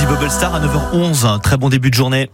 Lady Bubble Star à 9h11. Très bon début de journée.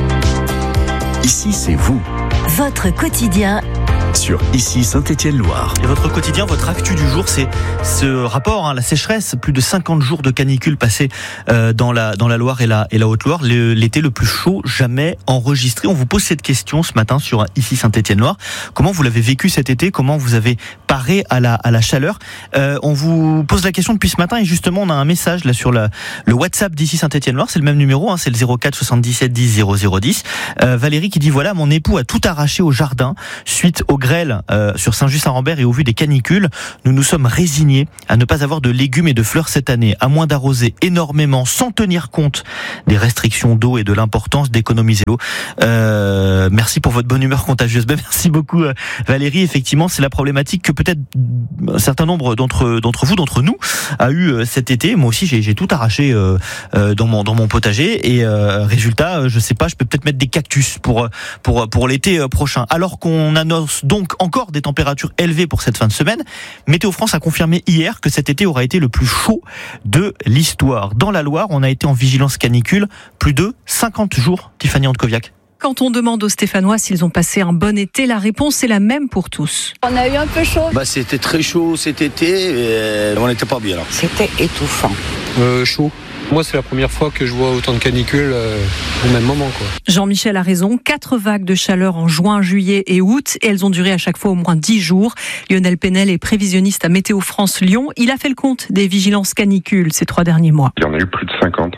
Ici, c'est vous. Votre quotidien Sur Ici Saint-Étienne-Loire. Et votre quotidien, votre actu du jour, c'est ce rapport, la sécheresse. Plus de 50 jours de canicule passés dans la Loire et la Haute-Loire. L'été le plus chaud jamais enregistré. On vous pose cette question ce matin sur Ici Saint-Étienne-Loire. Comment vous l'avez vécu cet été? Comment vous avez paré à la chaleur? On vous pose la question depuis ce matin et justement on a un message là sur le WhatsApp d'Ici Saint-Étienne-Loire. C'est le même numéro, c'est le 04 77 10 0010. Valérie qui dit voilà, mon époux a tout arraché au jardin suite au grêle sur Saint-Just-Saint-Rambert et au vu des canicules. Nous nous sommes résignés à ne pas avoir de légumes et de fleurs cette année, à moins d'arroser énormément sans tenir compte des restrictions d'eau et de l'importance d'économiser l'eau. Merci pour votre bonne humeur contagieuse. Merci beaucoup Valérie. Effectivement, c'est la problématique que peut-être un certain nombre d'entre nous a eu cet été. Moi aussi, j'ai tout arraché dans mon potager et résultat, je sais pas, je peux peut-être mettre des cactus pour l'été prochain. Alors qu'on annonce donc encore des températures élevées pour cette fin de semaine, Météo France a confirmé hier que cet été aura été le plus chaud de l'histoire. Dans la Loire, on a été en vigilance canicule plus de 50 jours. Tiffany Andkoviak. Quand on demande aux Stéphanois s'ils ont passé un bon été, la réponse est la même pour tous. On a eu un peu chaud. C'était très chaud cet été, et on n'était pas bien là. C'était étouffant. Chaud. Moi, c'est la première fois que je vois autant de canicules au même moment, quoi. Jean-Michel a raison. 4 vagues de chaleur en juin, juillet et août. Et elles ont duré à chaque fois au moins 10 jours. Lionel Penel est prévisionniste à Météo France Lyon. Il a fait le compte des vigilances canicules ces 3 derniers mois. Il y en a eu plus de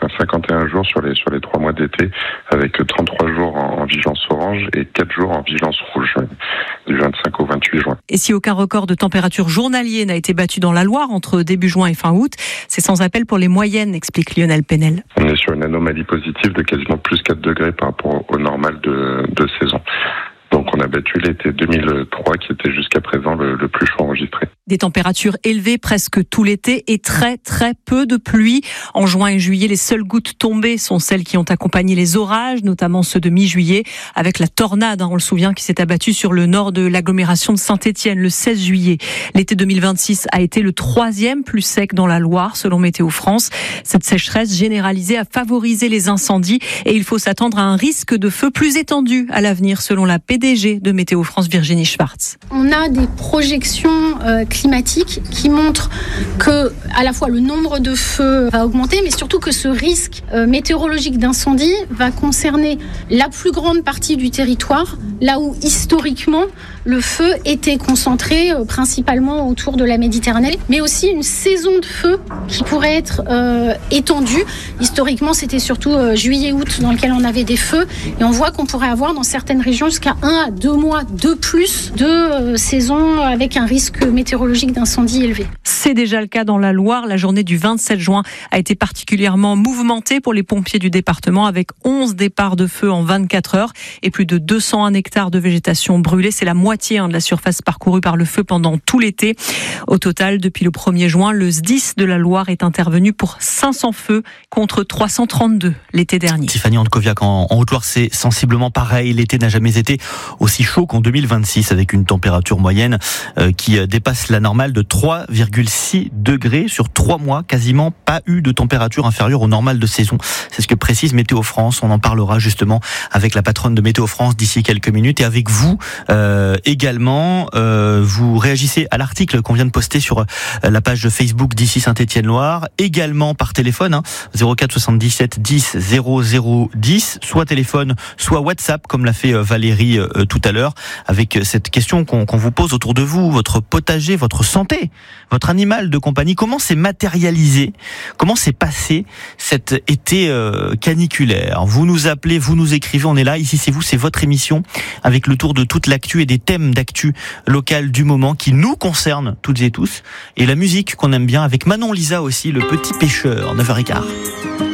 51 jours sur les 3 mois d'été, avec 33 jours en vigilance orange et 4 jours en vigilance rouge, du 25 au 28 juin. Et si aucun record de température journalier n'a été battu dans la Loire entre début juin et fin août, c'est sans appel pour les moyennes, explique Lionel Penel. On est sur une anomalie positive de quasiment plus 4 degrés par rapport au normal de saison. Donc on a battu l'été 2003 qui était jusqu'à présent le plus chaud enregistré. Des températures élevées presque tout l'été et très très peu de pluie. En juin et juillet, les seules gouttes tombées sont celles qui ont accompagné les orages, notamment ceux de mi-juillet, avec la tornade, on le souvient, qui s'est abattue sur le nord de l'agglomération de Saint-Étienne le 16 juillet. L'été 2026 a été le 3e plus sec dans la Loire, selon Météo France. Cette sécheresse généralisée a favorisé les incendies et il faut s'attendre à un risque de feu plus étendu à l'avenir, selon la PDG de Météo France, Virginie Schwartz. On a des projections climatiques qui montrent que à la fois le nombre de feux va augmenter, mais surtout que ce risque météorologique d'incendie va concerner la plus grande partie du territoire, là où historiquement le feu était concentré principalement autour de la Méditerranée, mais aussi une saison de feu qui pourrait être étendue. Historiquement, c'était surtout juillet-août dans lequel on avait des feux, et on voit qu'on pourrait avoir dans certaines régions jusqu'à 1 à 2 mois de plus de saison avec un risque météorologique d'incendie élevé. C'est déjà le cas dans la Loire. La journée du 27 juin a été particulièrement mouvementée pour les pompiers du département, avec 11 départs de feu en 24 heures et plus de 201 hectares de végétation brûlée. C'est la moitié de la surface parcourue par le feu pendant tout l'été. Au total, depuis le 1er juin, le SDIS de la Loire est intervenu pour 500 feux contre 332 l'été dernier. Tiffany Andkoviak, en Haute-Loire, c'est sensiblement pareil. L'été n'a jamais été aussi chaud qu'en 2026, avec une température moyenne qui dépasse la normale de 3,6 degrés sur 3 mois. Quasiment pas eu de température inférieure au normal de saison. C'est ce que précise Météo France. On en parlera justement avec la patronne de Météo France d'ici quelques minutes et avec vous également. Vous réagissez à l'article qu'on vient de poster sur la page Facebook d'Ici Saint-Étienne-Loire, également par téléphone, 04 77 10 00 10, soit téléphone, soit WhatsApp, comme l'a fait Valérie tout à l'heure, avec cette question qu'on vous pose autour de vous, votre potager, votre santé, votre animal de compagnie. Comment s'est matérialisé, comment s'est passé cet été caniculaire? Vous nous appelez, vous nous écrivez, on est là, ici c'est vous, c'est votre émission, avec le tour de toute l'actu et des thèmes d'actu locale du moment qui nous concernent toutes et tous. Et la musique qu'on aime bien avec Manon Lisa aussi, Le Petit Pêcheur, 9h15.